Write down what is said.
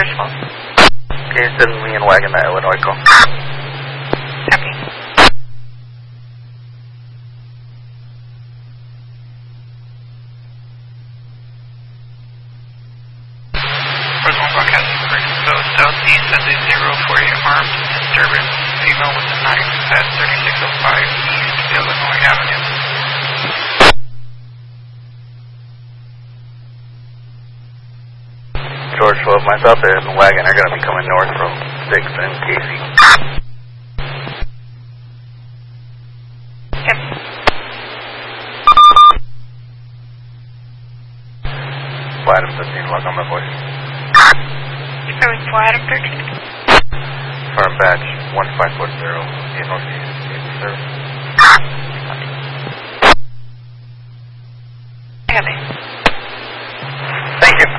Hirschfeld. Can you send me and wagon that Illinois call? Copy. Personal broadcasting Francisco Southeast as a 048 armed disturbance. Female with a knife at 3605 East Illinois Avenue. George 12, myself and the wagon are going to be coming north from 6th and Casey. Yep. Flight of 15, lock on my voice. Flight of 13. Firm batch 1540, in Northeast, service. Copy.